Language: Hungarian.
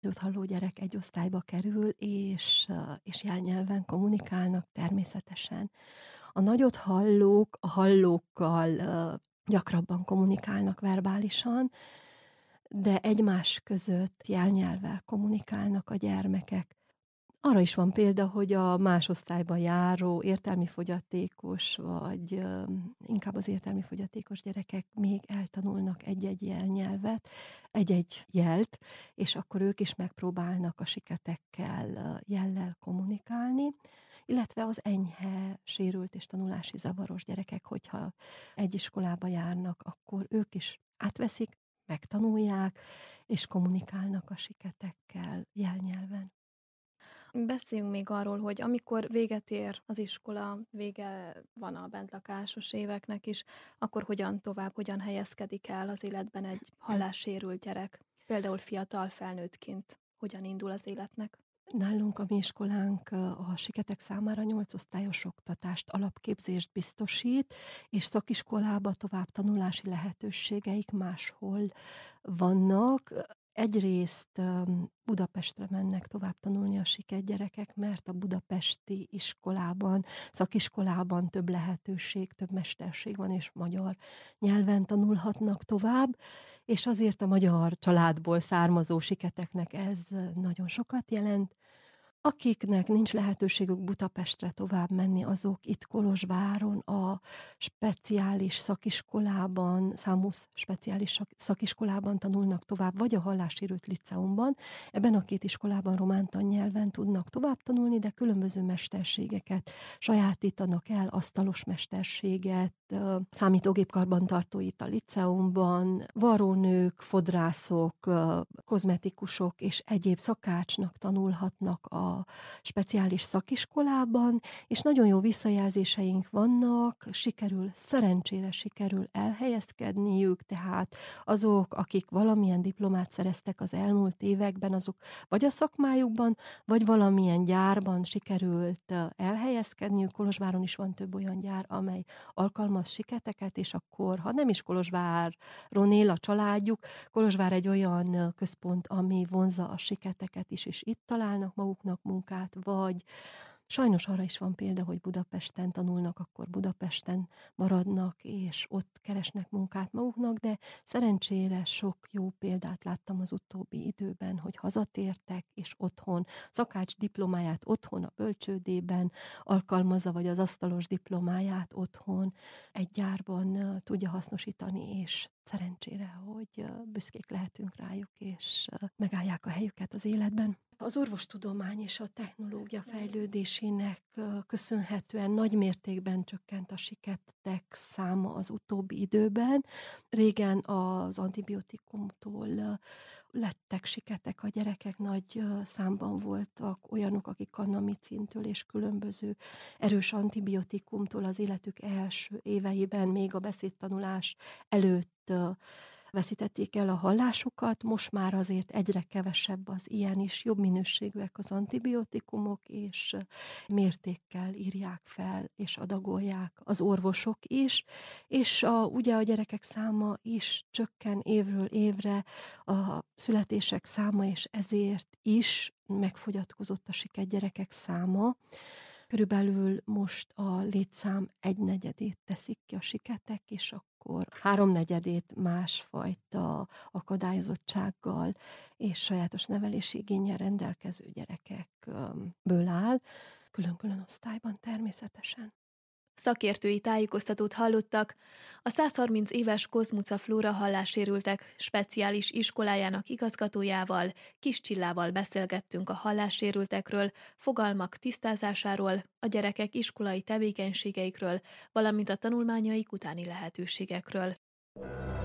Őt halló gyerek egy osztályba kerül, és jelnyelven kommunikálnak természetesen. A nagyot hallók a hallókkal gyakrabban kommunikálnak verbálisan, de egymás között jelnyelvvel kommunikálnak a gyermekek. Arra is van példa, hogy a más osztályba járó értelmi fogyatékos, vagy inkább az értelmi fogyatékos gyerekek még eltanulnak egy-egy jelnyelvet, egy-egy jelt, és akkor ők is megpróbálnak a siketekkel, jellel kommunikálni, illetve az enyhe sérült és tanulási zavaros gyerekek, hogyha egy iskolába járnak, akkor ők is átveszik, megtanulják, és kommunikálnak a siketekkel jelnyelven. Beszéljünk még arról, hogy amikor véget ér az iskola, vége van a bentlakásos éveknek is, akkor hogyan tovább, hogyan helyezkedik el az életben egy hallássérült gyerek? Például fiatal felnőttként hogyan indul az életnek? Nálunk a mi iskolánk a siketek számára 8 osztályos oktatást, alapképzést biztosít, és szakiskolába továbbtanulási lehetőségeik máshol vannak. Egyrészt Budapestre mennek tovább tanulni a siket gyerekek, mert a budapesti iskolában, szakiskolában több lehetőség, több mesterség van, és magyar nyelven tanulhatnak tovább, és azért a magyar családból származó siketeknek ez nagyon sokat jelent. Akiknek nincs lehetőségük Budapestre tovább menni, azok itt Kolozsváron a speciális szakiskolában, Számusz speciális szakiskolában tanulnak tovább, vagy a hallássérült liceumban. Ebben a két iskolában román tannyelven tudnak tovább tanulni, de különböző mesterségeket sajátítanak el, asztalos mesterséget, számítógép karbantartóit a liceumban, varrónők, fodrászok, kozmetikusok és egyéb szakácsnak tanulhatnak a speciális szakiskolában, és nagyon jó visszajelzéseink vannak, szerencsére sikerül elhelyezkedniük, tehát azok, akik valamilyen diplomát szereztek az elmúlt években, azok vagy a szakmájukban, vagy valamilyen gyárban sikerült elhelyezkedniük. Kolozsváron is van több olyan gyár, amely alkalmaz siketeket, és akkor, ha nem is Kolozsváron él a családjuk, Kolozsvár egy olyan központ, ami vonzza a siketeket is, és itt találnak maguknak munkát, vagy sajnos arra is van példa, hogy Budapesten tanulnak, akkor Budapesten maradnak, és ott keresnek munkát maguknak, de szerencsére sok jó példát láttam az utóbbi időben, hogy hazatértek, és otthon szakács diplomáját otthon a bölcsődében alkalmazza, vagy az asztalos diplomáját otthon egy gyárban tudja hasznosítani, és szerencsére, hogy büszkék lehetünk rájuk, és megállják a helyüket az életben. Az orvostudomány és a technológia fejlődésének köszönhetően nagy mértékben csökkent a siketek száma az utóbbi időben. Régen az antibiotikumtól lettek siketek, a gyerekek nagy számban voltak olyanok, akik kannamicintől és különböző erős antibiotikumtól az életük első éveiben, még a beszédtanulás előtt veszítették el a hallásukat, most már azért egyre kevesebb az ilyen is, jobb minőségűek az antibiotikumok, és mértékkel írják fel, és adagolják az orvosok is, és ugye a gyerekek száma is csökken évről évre, a születések száma, és ezért is megfogyatkozott a siket gyerekek száma. Körülbelül most a létszám 1/4 teszik ki a siketek, és akkor 3/4 másfajta akadályozottsággal és sajátos nevelési igénnyel rendelkező gyerekekből áll, külön-külön osztályban természetesen. Szakértői tájékoztatót hallottak. A 130 éves Kozmuca Flóra hallássérültek speciális iskolájának igazgatójával, Kis Csillával beszélgettünk a hallássérültekről, fogalmak tisztázásáról, a gyerekek iskolai tevékenységeikről, valamint a tanulmányaik utáni lehetőségekről.